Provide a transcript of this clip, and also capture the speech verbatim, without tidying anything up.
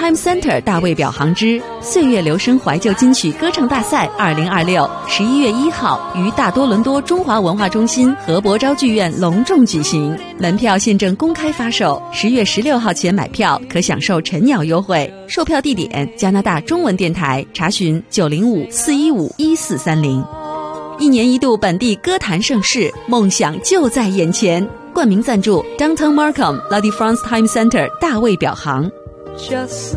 Time Center 大卫表行之岁月留声怀旧金曲歌唱大赛二零二六，十一月一号于大多伦多中华文化中心和伯昭剧院隆重举行，门票现正公开发售，十月十六号前买票可享受晨鸟优惠。售票地点加拿大中文电台，查询九零五四一五一四三零。一年一度本地歌坛盛事，梦想就在眼前。冠名赞助 Downtown Markham La Defrance Time Center 大卫表行。 Just